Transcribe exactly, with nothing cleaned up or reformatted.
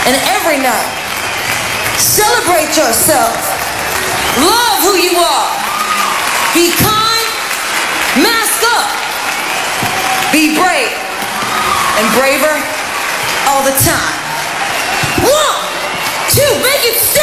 and every night. Celebrate yourself. Love who you are. Be kind. Mask up. Be brave. And braver all the time. One, two, make it stop.